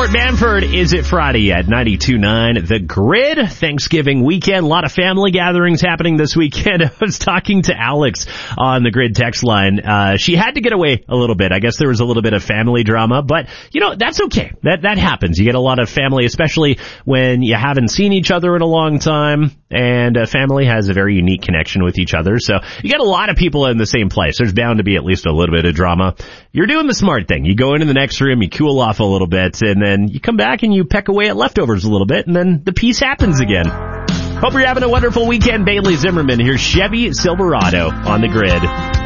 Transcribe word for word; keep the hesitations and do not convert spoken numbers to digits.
Fort Manford, is it Friday at ninety-two point nine The Grid? Thanksgiving weekend, a lot of family gatherings happening this weekend. I was talking to Alex on the Grid text line. Uh, she had to get away a little bit. I guess there was a little bit of family drama, but you know, that's okay. That, that happens. You get a lot of family, especially when you haven't seen each other in a long time, and a family has a very unique connection with each other. So you get a lot of people in the same place. There's bound to be at least a little bit of drama. You're doing the smart thing. You go into the next room, you cool off a little bit, and then you come back and you peck away at leftovers a little bit, and then the peace happens again. Hope you're having a wonderful weekend. Bailey Zimmerman. Here's Chevy Silverado on the Grid.